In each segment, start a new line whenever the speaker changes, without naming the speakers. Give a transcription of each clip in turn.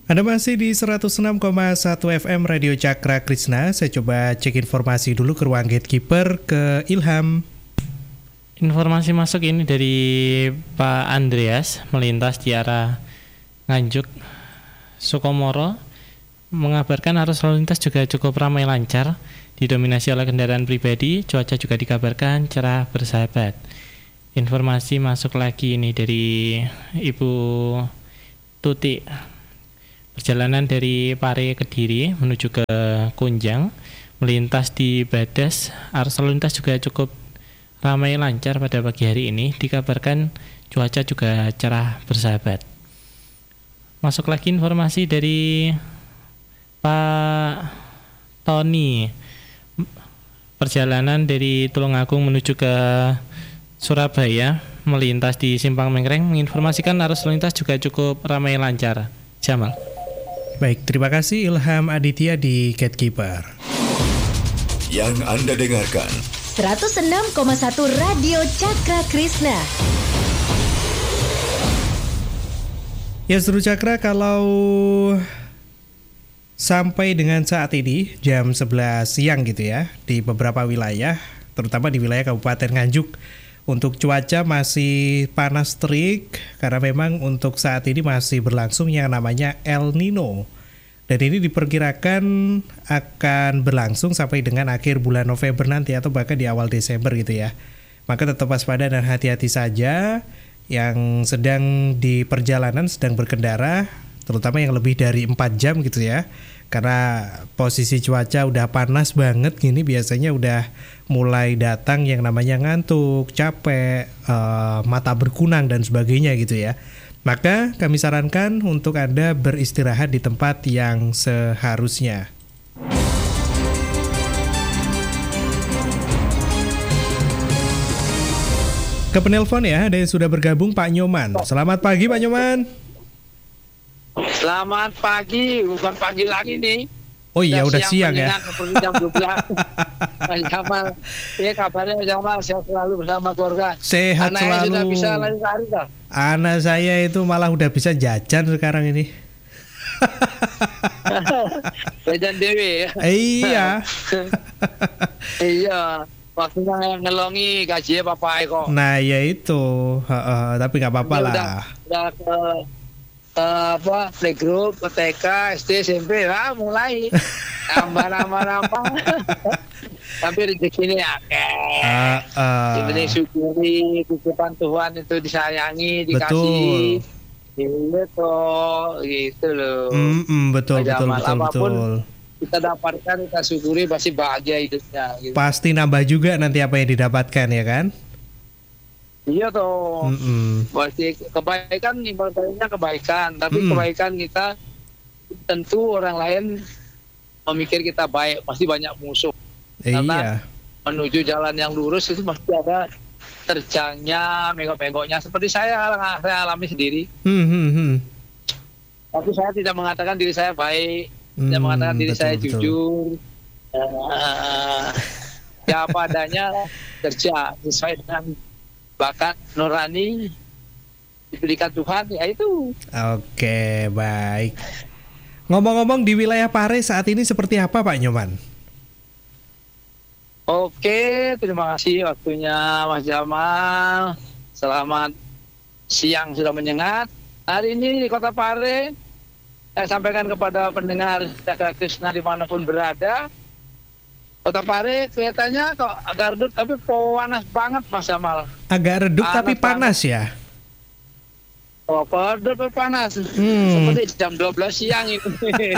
Anda masih di 106,1 FM Radio Cakra Krishna. Saya coba cek informasi dulu ke ruang gatekeeper ke Ilham.
Informasi masuk ini dari Pak Andreas melintas di arah Nganjuk Sukomoro, mengabarkan arus lalu lintas juga cukup ramai lancar, didominasi oleh kendaraan pribadi. Cuaca juga dikabarkan cerah bersahabat. Informasi masuk lagi ini dari Ibu Tuti. Perjalanan dari Pare Kediri menuju ke Kunjang, melintas di Badas, arus lalu lintas juga cukup ramai lancar pada pagi hari ini. Dikabarkan cuaca juga cerah bersahabat. Masuk lagi informasi dari Pak Tony. Perjalanan dari Tulungagung menuju ke Surabaya, melintas di Simpang Mengkreng, menginformasikan arus lalu lintas juga cukup ramai lancar. Jamal.
Baik, terima kasih Ilham Aditya di Gatekeeper.
Yang Anda dengarkan
106,1 Radio Cakra Krishna.
Ya, Seru Cakra, kalau sampai dengan saat ini jam 11 siang gitu ya, di beberapa wilayah, terutama di wilayah Kabupaten Nganjuk, untuk cuaca masih panas terik karena memang untuk saat ini masih berlangsung yang namanya El Nino. Dan ini diperkirakan akan berlangsung sampai dengan akhir bulan November nanti atau bahkan di awal Desember gitu ya. Maka tetap waspada dan hati-hati saja yang sedang di perjalanan, sedang berkendara, terutama yang lebih dari 4 jam gitu ya. Karena posisi cuaca udah panas banget gini, biasanya udah mulai datang yang namanya ngantuk, capek, mata berkunang dan sebagainya gitu ya. Maka kami sarankan untuk Anda beristirahat di tempat yang seharusnya. Ke penelpon ya, ada yang sudah bergabung, Pak Nyoman. Selamat pagi Pak Nyoman.
Selamat pagi, bukan pagi lagi nih.
Oh iya, udah siang ya.
Jam 12. Mas Jamal, ya kabarnya Mas Jamal sehat selalu bersama keluarga.
Sehat
Anak
selalu.
Sudah bisa lari-lari dah.
Anak saya itu malah udah bisa jajan sekarang ini.
Jajan Dewi ya.
Iya.
Iya. Waktunya ngelongi gajinya Papa Eko.
Nah ya itu, tapi nggak apa-apa lah.
Udah ke playgroup, ke TK, SD, SMP, mulai nambah. Tapi rezeki ini yang penting syukuri, titipan Tuhan itu disayangi, dikasih. Gitu loh.
Betul.
Kita dapatkan, kita syukuri, pasti bahagia hidupnya. Gitu.
Pasti nambah juga nanti apa yang didapatkan ya kan?
Iya toh, pasti kebaikan, ibaratnya kebaikan, tapi kebaikan kita tentu orang lain memikir kita baik, pasti banyak musuh. Karena menuju jalan yang lurus itu pasti ada terjangnya, bengkok-bengkoknya. Seperti saya alami sendiri. Tapi saya tidak mengatakan diri saya baik, tidak mengatakan diri saya jujur. Ya apa adanya, kerja sesuai dengan bakat nurani diberikan Tuhan, ya itu.
Oke, baik. Ngomong-ngomong di wilayah Pare saat ini seperti apa Pak Nyoman?
Oke, terima kasih waktunya Mas Jamal. Selamat siang sudah menyengat. Hari ini di Kota Pare, saya sampaikan kepada pendengar Cakra Krishna dimanapun berada. Kota Pare kelihatannya kok agak redup tapi panas banget Mas Jamal.
Agak redup tapi panas ya?
Oh, redup tapi panas. Seperti jam 12 siang itu.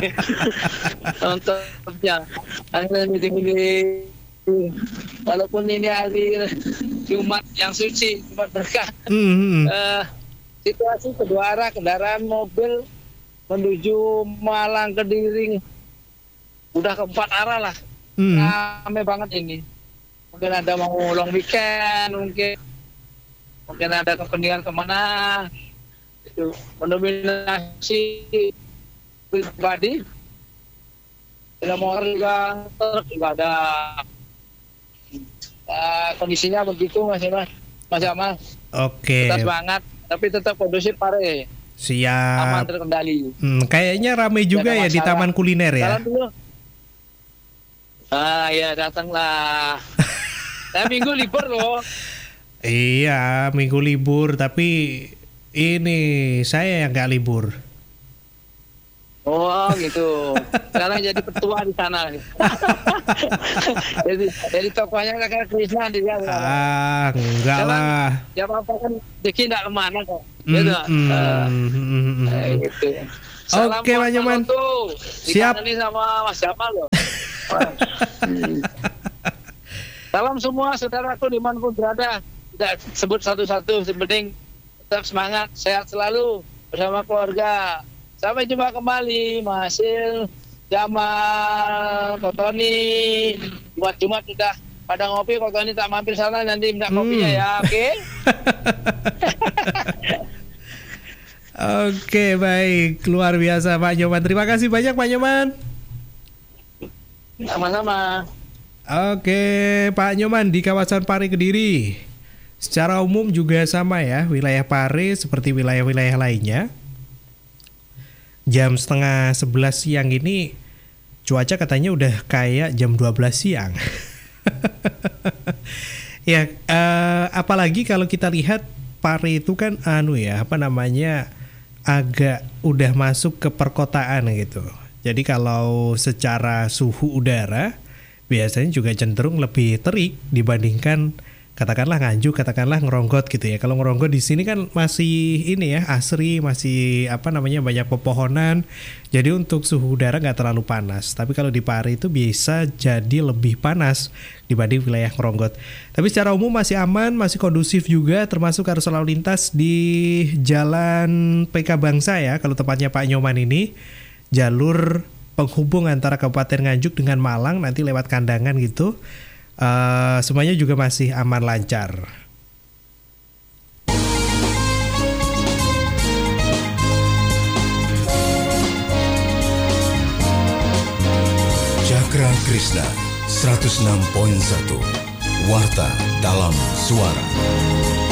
Untuknya. Ini walaupun ini hari Jumat yang suci, Jumat berkah. Situasi kedua arah kendaraan mobil menuju Malang Kediri udah ke 4 arah lah. Ramai banget ini. Mungkin ada mau long weekend, mungkin ada kepentingan kemana. Itu mendominasi pribadi. Tidak motor juga, truk juga ada. Kondisinya begitu Mas Jamal.
Oke.
Tetap semangat, tapi tetap kondusif Pare.
Siap.
Aman terkendali.
Kayaknya ramai juga ya di taman kuliner ya.
Jalan dulu. Ya datanglah. Nah, minggu libur loh.
Iya, minggu libur, tapi ini saya yang nggak libur.
Oh gitu. Sekarang jadi ketua di sana. jadi tokohnya Cakra Krishna di sana.
Enggak lah.
Ya apa kan Diki nggak kemana kok. Gitu. Gitu.
Oke, Pak Nyoman. Siap.
Ini sama Mas Jamal loh. Salam semua saudaraku dimanapun berada. Tidak sebut satu-satu, yang penting tetap semangat, sehat selalu bersama keluarga. Sampai jumpa kembali, Mas Il, Jamal, Kotoni. Jumat sudah pada ngopi, Kotoni tak mampir sana nanti minta kopinya ya, oke?
Oke, baik, luar biasa Pak Nyoman. Terima kasih banyak Pak Nyoman.
Sama-sama.
Oke, Pak Nyoman di kawasan Pare Kediri. Secara umum juga sama ya, wilayah Pare seperti wilayah-wilayah lainnya. Jam 10:30 siang ini cuaca katanya udah kayak jam 12 siang. Ya, apalagi kalau kita lihat Pare itu kan agak udah masuk ke perkotaan gitu. Jadi kalau secara suhu udara biasanya juga cenderung lebih terik dibandingkan katakanlah Nganjuk, katakanlah Ngeronggot gitu ya. Kalau Ngeronggot di sini kan masih ini ya, asri, masih banyak pepohonan. Jadi untuk suhu udara nggak terlalu panas. Tapi kalau di Pare itu bisa jadi lebih panas dibanding wilayah Ngeronggot. Tapi secara umum masih aman, masih kondusif juga, termasuk arus lalu lintas di Jalan PK Bangsa ya. Kalau tepatnya Pak Nyoman ini, jalur penghubung antara Kabupaten Nganjuk dengan Malang nanti lewat Kandangan gitu. Semuanya juga masih aman lancar.
Cakra Krishna 106.1 Warta dalam Suara.